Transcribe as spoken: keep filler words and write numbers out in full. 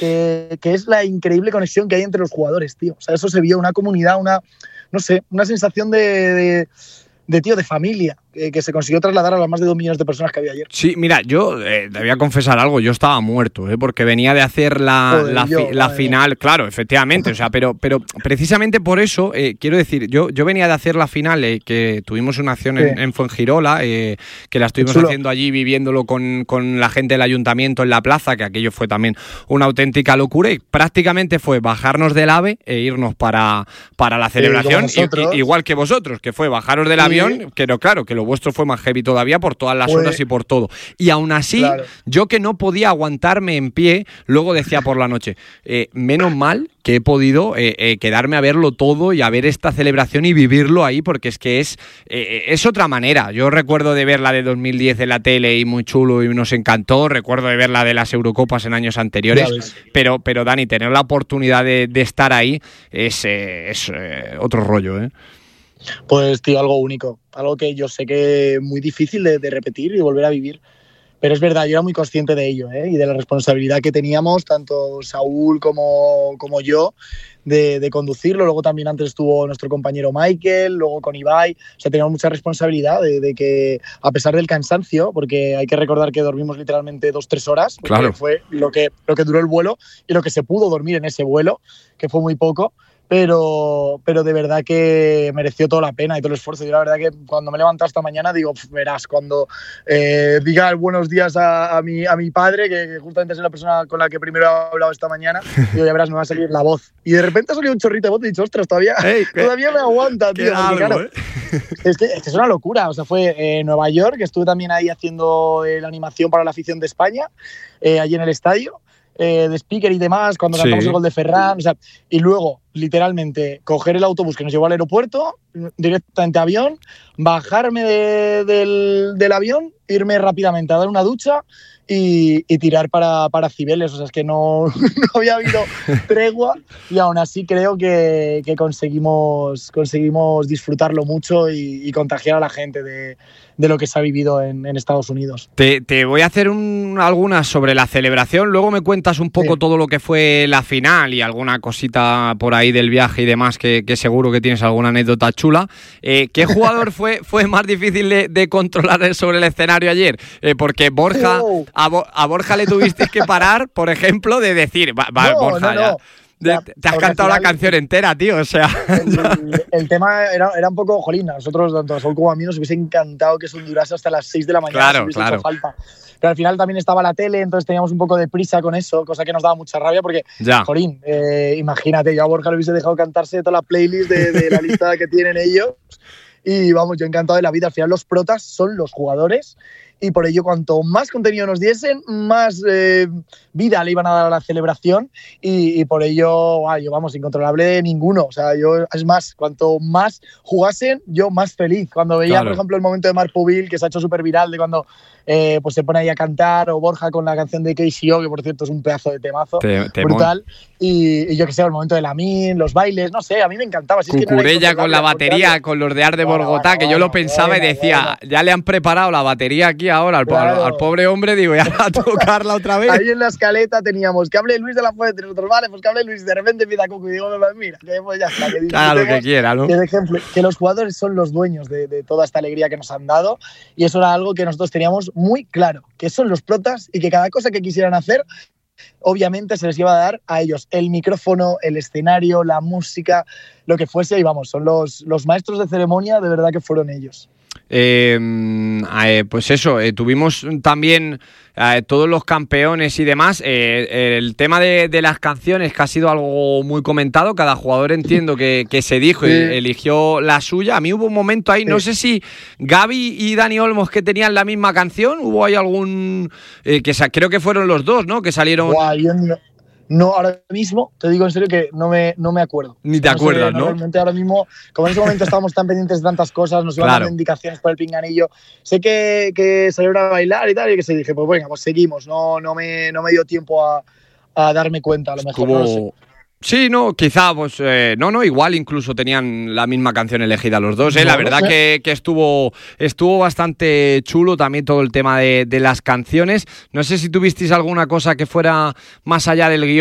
que, que es la increíble conexión que hay entre los jugadores, tío. O sea, eso se vio, una comunidad, una, no sé, una sensación de, de, de tío, de familia, que, que se consiguió trasladar a las más de dos millones de personas que había ayer. Sí, mira, yo eh, te voy a confesar algo, yo estaba muerto, ¿eh? Porque venía de hacer la, Joder, la, yo, fi, la final, claro, efectivamente, o sea, pero, pero precisamente por eso, eh, quiero decir, yo, yo venía de hacer la final, eh, que tuvimos una acción sí. en, en Fuengirola, eh, que la estuvimos haciendo allí, viviéndolo con, con la gente del ayuntamiento en la plaza, que aquello fue también una auténtica locura, y prácticamente fue bajarnos del AVE e irnos para, para la celebración, sí, y, igual que vosotros, que fue bajaros del sí. avión, que no, claro, que lo vuestro fue más heavy todavía por todas las pues, horas y por todo. Y aún así, claro. yo que no podía aguantarme en pie, luego decía por la noche, eh, menos mal que he podido eh, eh, quedarme a verlo todo y a ver esta celebración y vivirlo ahí, porque es que es, eh, es otra manera. Yo recuerdo de ver la de dos mil diez en la tele y muy chulo y nos encantó, recuerdo de ver la de las Eurocopas en años anteriores, pero, pero Dani, tener la oportunidad de, de estar ahí es, eh, es eh, otro rollo, ¿eh? Pues, tío, algo único, algo que yo sé que es muy difícil de, de repetir y volver a vivir. Pero es verdad, yo era muy consciente de ello, ¿eh? Y de la responsabilidad que teníamos, tanto Saúl como, como yo, de, de conducirlo. Luego también antes estuvo nuestro compañero Michael, luego con Ibai. O sea, teníamos mucha responsabilidad de, de que, a pesar del cansancio, porque hay que recordar que dormimos literalmente dos, tres horas, porque claro. fue lo que, lo que duró el vuelo y lo que se pudo dormir en ese vuelo, que fue muy poco. Pero, pero de verdad que mereció toda la pena y todo el esfuerzo. Yo la verdad que cuando me he levantado esta mañana digo, verás, cuando eh, diga buenos días a, a, mi, a mi padre, que, que justamente es la persona con la que primero he hablado esta mañana, digo, ya verás, me va a salir la voz. Y de repente ha salido un chorrito de voz y he dicho, ostras, todavía, hey, todavía me aguanta, tío. Algo, claro, ¿eh? es, que, es que es una locura. O sea, fue en eh, Nueva York, que estuve también ahí haciendo eh, la animación para la afición de España, eh, allí en el estadio. Eh, de speaker y demás, cuando sí. cantamos el gol de Ferran, o sea, y luego, literalmente, coger el autobús que nos llevó al aeropuerto, directamente a avión, bajarme de, del, del avión, irme rápidamente a dar una ducha y, y tirar para, para Cibeles. O sea, es que no, no había habido tregua y aún así creo que, que conseguimos, conseguimos disfrutarlo mucho y, y contagiar a la gente de, de lo que se ha vivido en, en Estados Unidos. Te, te voy a hacer un, algunas sobre la celebración, luego me cuentas un poco sí. todo lo que fue la final y alguna cosita por ahí del viaje y demás, que, que seguro que tienes alguna anécdota chula. Eh, ¿Qué jugador fue, fue más difícil de, de controlar sobre el escenario ayer? Eh, porque Borja, oh. a, Bo, a Borja le tuvisteis que parar, por ejemplo, de decir, va, va, no, Borja, no, no. ya. De, te has cantado la canción entera, tío, o sea… El, el tema era, era un poco, jolín, a nosotros, tanto a Saúl como a mí, nos hubiese encantado que eso durase hasta las seis de la mañana, claro, si hubiese claro. hecho falta. Pero al final también estaba la tele, entonces teníamos un poco de prisa con eso, cosa que nos daba mucha rabia porque, ya. jolín, eh, imagínate, yo a Borja le hubiese dejado cantarse toda la playlist de, de la lista que tienen ellos y vamos, yo encantado de la vida. Al final los protas son los jugadores y por ello cuanto más contenido nos diesen, más eh, vida le iban a dar a la celebración y, y por ello, ah, yo vamos, incontrolable de ninguno. O sea, yo, es más, cuanto más jugasen, yo más feliz. Cuando veía, claro. por ejemplo, el momento de Marc Pubil, que se ha hecho súper viral, de cuando eh, pues se pone ahí a cantar, o Borja con la canción de K C O, que por cierto es un pedazo de temazo, te, te brutal. Y, y yo que sé, el momento de Lamin, los bailes, no sé, a mí me encantaba. Si Cucurella es que no con la batería, con los de Ar de bueno, Bogotá, bueno, que yo bueno, lo pensaba bueno, y decía, bueno. ya le han preparado la batería aquí ahora al, claro. al, al pobre hombre, digo, ya a tocarla otra vez. Ahí en la escaleta teníamos que hable Luis de la Fuente, nosotros, vale, pues que hable Luis, de repente empieza Cucu y digo, mira, que pues ya está. Que claro, lo que quiera, ¿no? Que, de ejemplo, que los jugadores son los dueños de, de toda esta alegría que nos han dado y eso era algo que nosotros teníamos muy claro, que son los protas y que cada cosa que quisieran hacer, obviamente se les iba a dar a ellos el micrófono, el escenario, la música, lo que fuese y vamos, son los, los maestros de ceremonia, de verdad que fueron ellos. Eh, eh, pues eso, eh, tuvimos también eh, todos los campeones y demás. Eh, el tema de, de las canciones, que ha sido algo muy comentado, cada jugador entiendo que, que se dijo sí. y eligió la suya. A mí hubo un momento ahí, sí. no sé si Gaby y Dani Olmos que tenían la misma canción, hubo ahí algún, eh, que creo que fueron los dos, ¿no? Que salieron… Wow, yo no. No, ahora mismo, te digo en serio que no me, no me acuerdo. Ni te no acuerdas, sé, ¿no? Realmente ahora mismo, como en ese momento estábamos tan pendientes de tantas cosas, nos iban claro. dando indicaciones por el pinganillo. Sé que, que salieron a bailar y tal, y que se dije, pues venga, pues seguimos. No, no, me, no me dio tiempo a, a darme cuenta, a lo mejor. Como… No lo sé. Sí, no, quizá, pues, eh, no, no, igual incluso tenían la misma canción elegida los dos, ¿eh? No, la verdad no sé. que, que estuvo, estuvo bastante chulo también todo el tema de, de las canciones. No sé si tuvisteis alguna cosa que fuera más allá del guión.